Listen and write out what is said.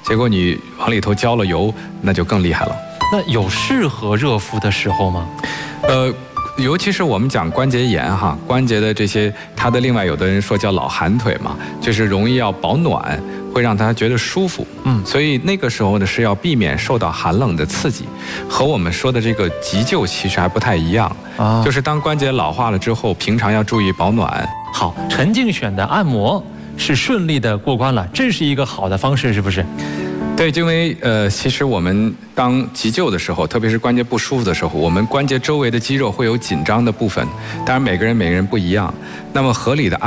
结果你往里头浇了油，那就更厉害了。 那有适合热敷的时候吗？ 尤其是我们讲关节炎哈，关节的这些，它的另外有的人说叫老寒腿嘛，就是容易要保暖，会让他觉得舒服。所以那个时候呢是要避免受到寒冷的刺激，和我们说的这个急救其实还不太一样。就是当关节老化了之后，平常要注意保暖。 好，陈静选的按摩是顺利的过关了，这是一个好的方式，是不是？ 对，因为其实我们当急救的时候，特别是关节不舒服的时候，我们关节周围的肌肉会有紧张的部分，当然每个人不一样。那么合理的